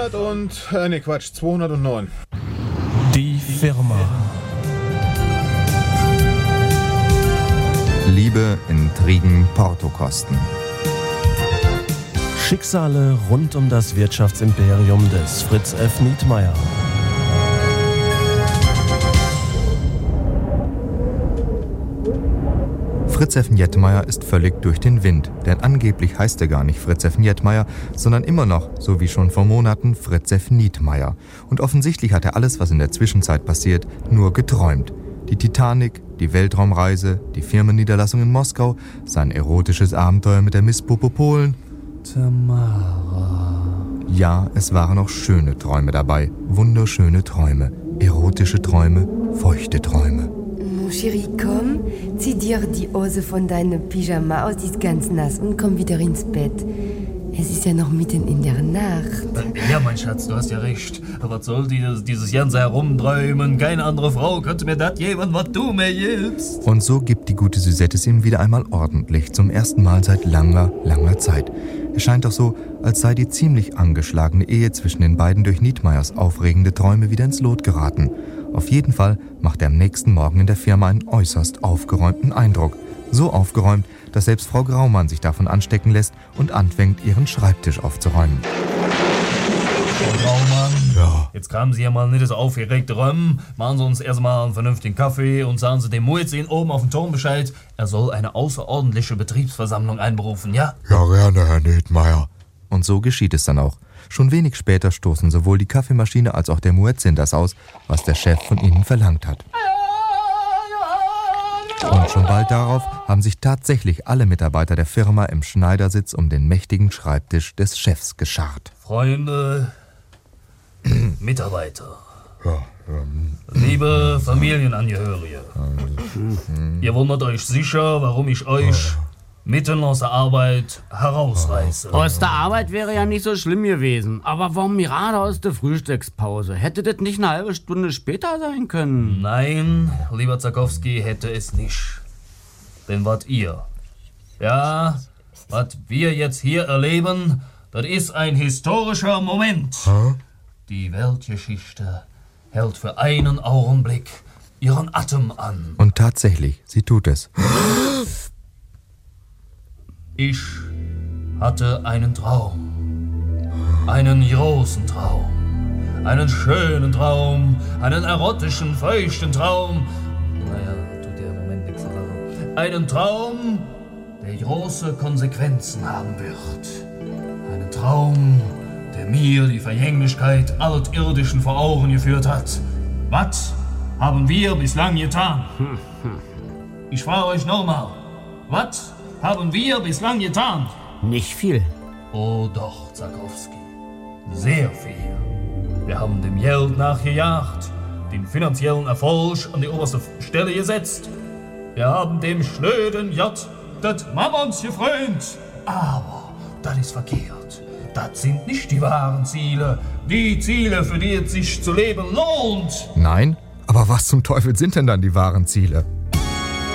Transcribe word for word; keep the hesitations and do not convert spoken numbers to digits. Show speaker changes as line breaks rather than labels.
zweihundert und, äh, ne Quatsch, zweihundertneun.
Die Firma.
Liebe, Intrigen, Portokosten.
Schicksale rund um das Wirtschaftsimperium des Fritz F. Nietmeyer.
Fritz F. Nietmeyer ist völlig durch den Wind, denn angeblich heißt er gar nicht Fritz F. Nietmeyer, sondern immer noch, so wie schon vor Monaten, Fritz F. Nietmeyer. Und offensichtlich hat er alles, was in der Zwischenzeit passiert, nur geträumt. Die Titanic, die Weltraumreise, die Firmenniederlassung in Moskau, sein erotisches Abenteuer mit der Miss Popo Polen.
Tamara.
Ja, es waren auch schöne Träume dabei, wunderschöne Träume, erotische Träume, feuchte Träume.
Mon Chéri, komm, zieh dir die Hose von deinem Pyjama aus, die ist ganz nass, und komm wieder ins Bett. Es ist ja noch mitten in der Nacht.
Ja, mein Schatz, du hast ja recht. Was soll dieses, dieses ganze Herumträumen? Keine andere Frau könnte mir das geben, was du mir gibst.
Und so gibt die gute Suzette es ihm wieder einmal ordentlich, zum ersten Mal seit langer, langer Zeit. Es scheint doch so, als sei die ziemlich angeschlagene Ehe zwischen den beiden durch Nietmeyers aufregende Träume wieder ins Lot geraten. Auf jeden Fall macht er am nächsten Morgen in der Firma einen äußerst aufgeräumten Eindruck. So aufgeräumt, dass selbst Frau Graumann sich davon anstecken lässt und anfängt, ihren Schreibtisch aufzuräumen.
Frau Graumann,
Ja.
jetzt kamen Sie ja mal nicht so aufgeregt rum. Machen Sie uns erstmal einen vernünftigen Kaffee und sagen Sie dem Muezzin oben auf dem Turm Bescheid, er soll eine außerordentliche Betriebsversammlung einberufen, ja?
Ja, gerne, Herr Nietmeyer. Und so geschieht es dann auch. Schon wenig später stoßen sowohl die Kaffeemaschine als auch der Muezzin das aus, was der Chef von ihnen verlangt hat. Und schon bald darauf haben sich tatsächlich alle Mitarbeiter der Firma im Schneidersitz um den mächtigen Schreibtisch des Chefs geschart.
Freunde, Mitarbeiter,
Ja, ähm,
liebe Familienangehörige, ihr wundert euch sicher, warum ich euch mitten aus der Arbeit herausreiße.
Aus der Arbeit wäre ja nicht so schlimm gewesen. Aber warum gerade aus der Frühstückspause? Hätte das nicht eine halbe Stunde später sein können?
Nein, lieber Zakowski, hätte es nicht. Denn was ihr, ja, was wir jetzt hier erleben, das ist ein historischer Moment. Die Weltgeschichte hält für einen Augenblick ihren Atem an.
Und tatsächlich, sie tut es.
Ich hatte einen Traum. Einen großen Traum. Einen schönen Traum. Einen erotischen, feuchten Traum. Naja, tut ja im Moment nichts zu sagen. Einen Traum, der große Konsequenzen haben wird. Einen Traum, der mir die Vergänglichkeit Altirdischen vor Augen geführt hat. Was haben wir bislang getan? Ich frage euch nochmal. Was haben wir bislang getan?
Nicht viel.
Oh doch, Zakowski. Sehr viel. Wir haben dem Geld nachgejagt, den finanziellen Erfolg an die oberste Stelle gesetzt. Wir haben dem schnöden J das Mammons gefrönt. Aber das ist verkehrt. Das sind nicht die wahren Ziele. Die Ziele, für die es sich zu leben lohnt.
Nein? Aber was zum Teufel sind denn dann die wahren Ziele?